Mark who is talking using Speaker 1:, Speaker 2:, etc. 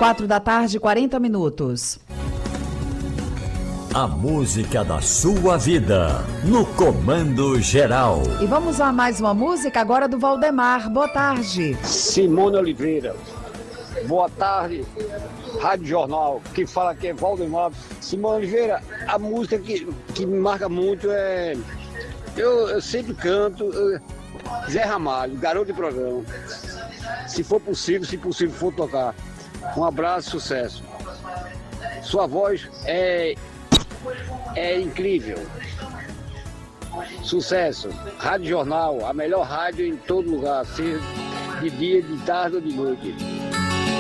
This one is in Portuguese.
Speaker 1: 4h, 40 minutos.
Speaker 2: A música da sua vida, no Comando Geral.
Speaker 1: E vamos a mais uma música agora do Valdemar. Boa tarde.
Speaker 3: Simone Oliveira. Boa tarde, Rádio Jornal. Quem fala aqui é Valdemar. Simone Oliveira, a música que me marca muito é... Eu sempre canto Zé Ramalho, garoto de programa. Se for possível, se possível for tocar. Um abraço, sucesso. Sua voz é incrível. Sucesso. Rádio Jornal, a melhor rádio em todo lugar, seja de dia, de tarde ou de noite.